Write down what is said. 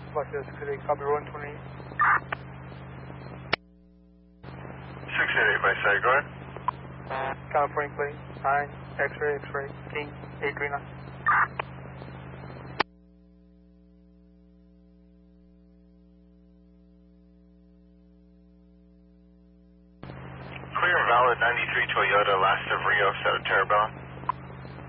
Los City, copy 128. 688 by side, go ahead. California plate, 9, X-ray, X-ray, King, 839. Clear and valid 93 Toyota, last of Rio, set of Terabella.